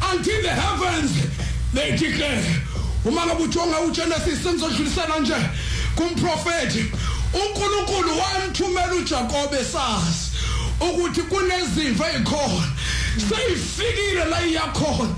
until the heavens they declare. Uma ngabe ujonga uGenesis senizodlulisana nje kumprofeti uNkulunkulu wamthumela uJakobe esazi ukuthi kunezimvu ezikhona seyifikile la iyakhona